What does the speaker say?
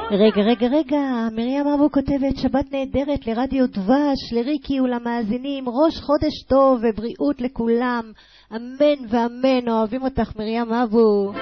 רגע, מרים אבו כותבת שבת נהדרת לרדיו דבש, לריקי ולמאזינים, ראש חודש טוב ובריאות לכולם, אמן ואמן, אוהבים אותך מרים אבו.